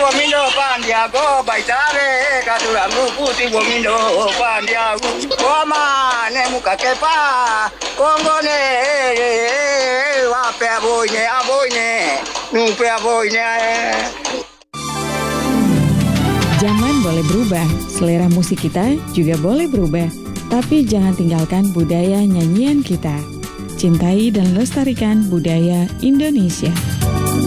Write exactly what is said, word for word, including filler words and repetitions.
Womindo Pandiago Baitare Katurangu Puti Womindo Pandiago Koma ne muka kepa Kongone Wape aboyne aboyne Nupe aboyne. Zaman boleh berubah, selera musik kita juga boleh berubah. Tapi jangan tinggalkan budaya nyanyian kita. Cintai dan lestarikan budaya Indonesia.